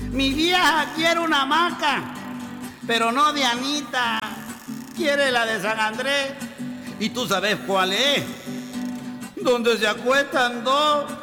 Mi vieja quiere una hamaca, pero no de Anita, quiere la de San Andrés. ¿Y tú sabes cuál es? Donde se acuestan dos